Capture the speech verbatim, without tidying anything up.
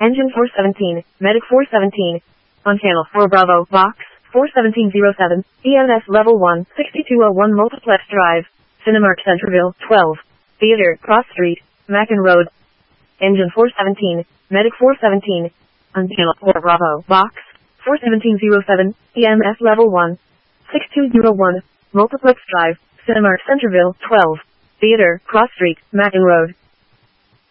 Engine four seventeen, Medic four seventeen. On Channel four Bravo, Box, four seventeen oh seven, E M S Level one, sixty-two oh one Multiplex Drive, Cinemark Centerville, twelve. Theater, Cross Street, Mackin Road. Engine four seventeen, Medic four seventeen. On Channel four Bravo, Box, four seventeen oh seven, E M S Level one, sixty-two oh one, Multiplex Drive, Cinemark Centerville, twelve. Theater, Cross Street, Mackin Road.